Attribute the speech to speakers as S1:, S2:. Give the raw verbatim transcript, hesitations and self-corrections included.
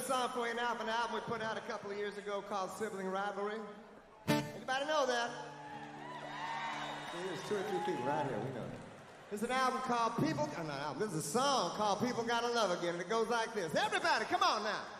S1: song for you now from an album we put out a couple of years ago called Sibling Rivalry. Anybody know that? There's two or three people right here, we know that. There's an album called People, oh, not an album, this is a song called People Gotta Love Again, and it goes like this. Everybody, come on now.